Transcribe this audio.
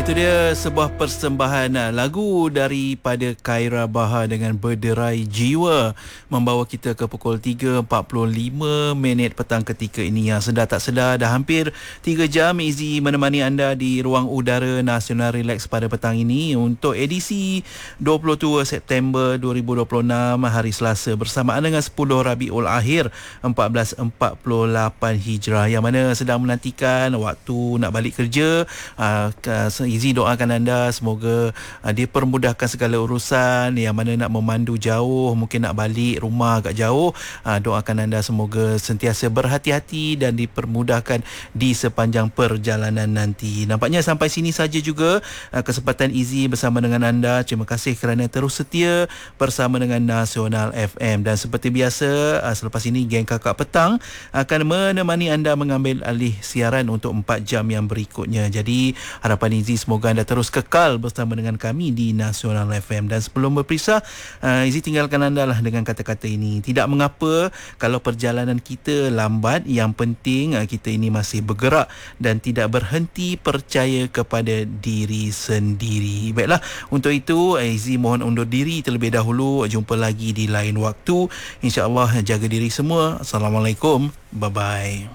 Itu dia sebuah persembahan lagu daripada Khaira Bahar dengan Berderai Jiwa, membawa kita ke pukul 3.45 petang ketika ini. Yang sedar tak sedar dah hampir 3 jam Izzy menemani anda di ruang udara Nasional Relax pada petang ini untuk edisi 22 September 2026 hari Selasa bersamaan dengan 10 Rabiul Akhir 1448 Hijrah, yang mana sedang menantikan waktu nak balik kerja. Izzy doakan anda semoga dipermudahkan segala urusan, yang mana nak memandu jauh, mungkin nak balik rumah agak jauh. Doakan anda semoga sentiasa berhati-hati dan dipermudahkan di sepanjang perjalanan nanti. Nampaknya sampai sini saja juga kesempatan Izzy bersama dengan anda. Terima kasih kerana terus setia bersama dengan Nasional FM, dan seperti biasa selepas ini geng Kakak Petang akan menemani anda mengambil alih siaran untuk 4 jam yang berikutnya. Jadi harapan Izzy semoga anda terus kekal bersama dengan kami di Nasional FM. Dan sebelum berpisah, Izzy tinggalkan anda lah dengan kata-kata ini: tidak mengapa kalau perjalanan kita lambat, yang penting kita ini masih bergerak dan tidak berhenti percaya kepada diri sendiri. Baiklah, untuk itu Izzy mohon undur diri terlebih dahulu. Jumpa lagi di lain waktu, insya-Allah. Jaga diri semua. Assalamualaikum, bye bye.